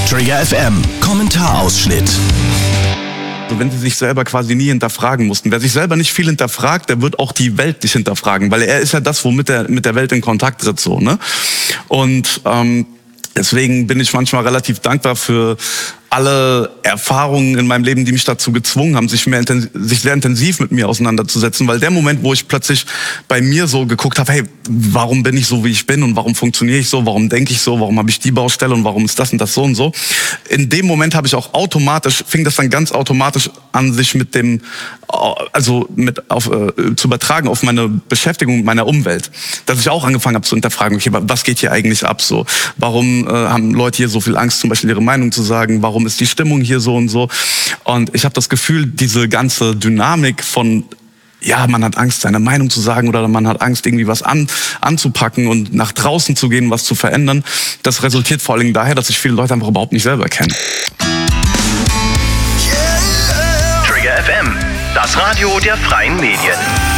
Trigger FM, Kommentarausschnitt. Wenn sie sich selber quasi nie hinterfragen mussten. Wer sich selber nicht viel hinterfragt, der wird auch die Welt nicht hinterfragen, weil er ist ja das, womit er mit der Welt in Kontakt tritt, so, ne? Und deswegen bin ich manchmal relativ dankbar für alle Erfahrungen in meinem Leben, die mich dazu gezwungen haben, sich sehr intensiv mit mir auseinanderzusetzen, weil der Moment, wo ich plötzlich bei mir so geguckt habe, hey, warum bin ich so, wie ich bin und warum funktioniere ich so, warum denke ich so, warum habe ich die Baustelle und warum ist das und das so und so. In dem Moment habe ich auch fing das dann ganz automatisch an, sich mit dem, zu übertragen auf meine Beschäftigung mit meiner Umwelt. Dass ich auch angefangen habe zu hinterfragen, okay, was geht hier eigentlich ab so? Warum haben Leute hier so viel Angst, zum Beispiel ihre Meinung zu sagen? Warum ist die Stimmung hier so und so? Und ich habe das Gefühl, diese ganze Dynamik von, ja, man hat Angst, seine Meinung zu sagen oder man hat Angst, irgendwie was anzupacken und nach draußen zu gehen, was zu verändern, das resultiert vor allem daher, dass sich viele Leute einfach überhaupt nicht selber kennen. Trigger FM, das Radio der freien Medien.